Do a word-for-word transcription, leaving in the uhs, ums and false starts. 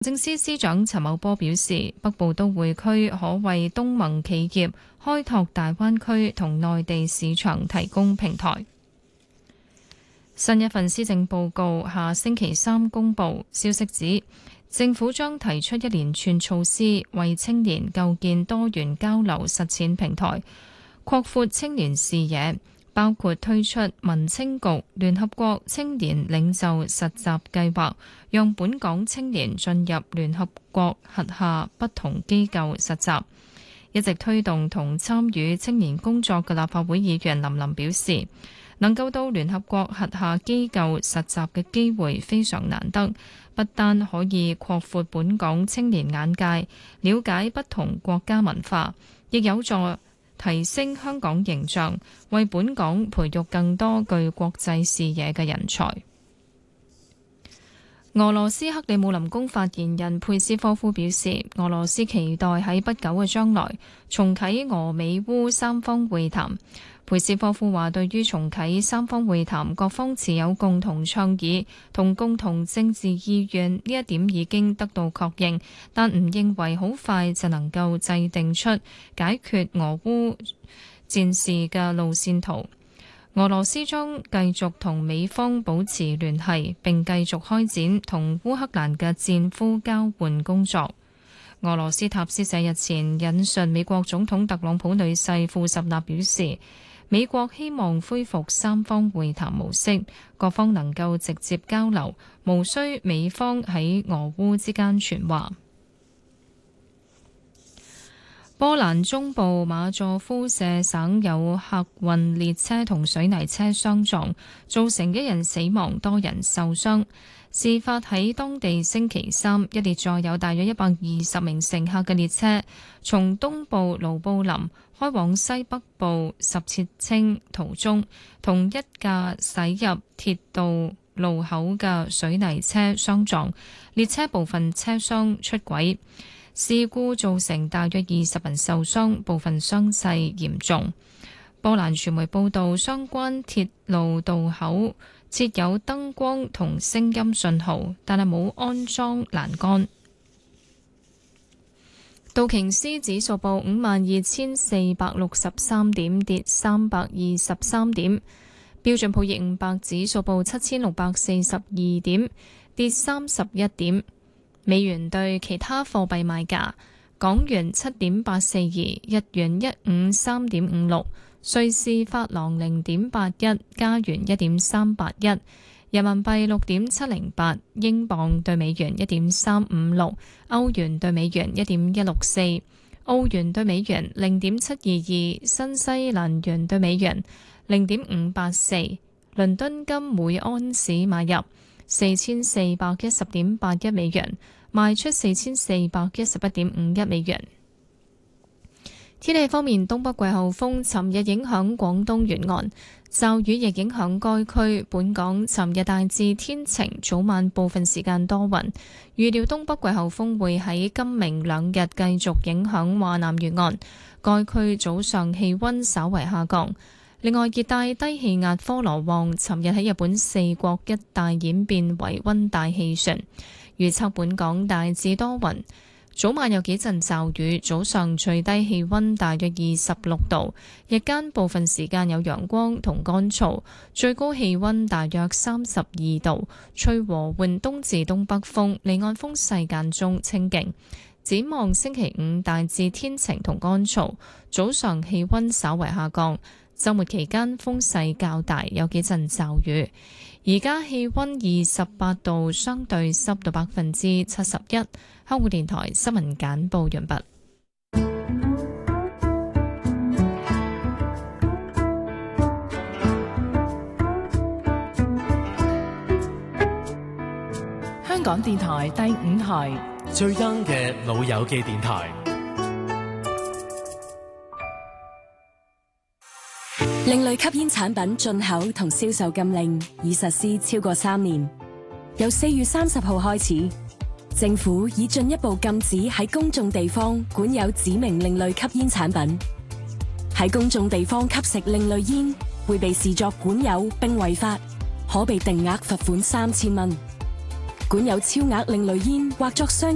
政司司長陳茂波表示，北部都會區可為東盟企業開拓大灣區同內地市場提供平台。新一份施政報告下星期三公布，消息指政府將提出一連串措施，為青年構建多元交流實踐平台，擴闊青年視野，包括推出民青局聯合國青年領袖實習計劃，讓本港青年進入聯合國轄下不同機構實習。一直推動同參與青年工作嘅立法會議員林琳表示，能夠到聯合國轄下機構實習嘅機會非常難得，不單可以擴闊本港青年眼界，了解不同國家文化，亦有助提升香港形象，為本港培育更多具國際視野嘅人才。俄羅斯克里姆林宮發言人佩斯科夫表示，俄羅斯期待喺不久嘅將來重啟俄美烏三方會談。佩斯科夫話，對於重啟三方會談，各方持有共同倡議同共同政治意願，呢一點已經得到確認，但唔認為好快就能夠制定出解決俄烏戰事嘅路線圖。俄羅斯將繼續同美方保持聯繫，並繼續開展同烏克蘭嘅戰俘交換工作。俄羅斯塔斯社日前引述美國總統特朗普女婿庫什納表示，美國希望恢復三方會談模式，各方能夠直接交流，無需美方喺俄烏之間傳話。波蘭中部馬佐夫舍省有客運列車同水泥車相撞，造成一人死亡，多人受傷。事發喺當地星期三，一列載有大約一百二十名乘客嘅列車，從東部盧布林開往西北部什切清途中，同一架駛入鐵道路口嘅水泥車相撞，列車部分車廂出軌。事故造成大約二十人受傷，部分傷勢嚴重。波蘭傳媒報道，相關鐵路道口設有燈光同聲音信號，但係冇安裝欄杆。道瓊斯指數報五萬二千四百六十三點，跌三百二十三點。標準普爾五百指數報七千六百四十二點，跌三十一點。美元對其他貨幣賣價：港元七點八四二，日元一五三點五六，瑞士法郎零點八一，加元一點三八一，人民幣六點七零八，英鎊對美元一點三五六，歐元對美元一點一六四，澳元對美元零點七二二，新西蘭元對美元零點五八四。倫敦金每安士買入四千四百一十點八一美元，賣出四千四百一十一點五一美元。天氣方面，東北季候風尋日影響廣東沿岸，驟雨亦影響該區。本港尋日大致天晴，早晚部分時間多雲。預料東北季候風會喺今明兩日繼續影響華南沿岸，該區早上氣溫稍為下降。另外，熱帶低氣壓科羅旺尋日喺日本四國一帶演變為溫帶氣旋，預測本港大致多雲，早晚有幾陣驟雨，早上最低氣溫大約二十六度，日間部分時間有陽光同乾燥，最高氣溫大約三十二度，吹和緩東至東北風，離岸風勢間中清勁。展望星期五大致天晴同乾燥，早上氣溫稍為下降。週末期間風勢較大，有幾陣驟雨。而家氣溫二十八度，相對濕度百分之七十一。香港電台新聞簡報完畢。 香港電台第五台最 young 嘅老友記電台。 另類吸煙產品進口同銷售禁令已實施超過三年，由四月三十號開始，政府已進一步禁止喺公眾地方管有指明另類吸煙產品。喺公眾地方吸食另類煙會被視作管有並違法，可被定額罰款三千蚊。管有超額另類煙或作商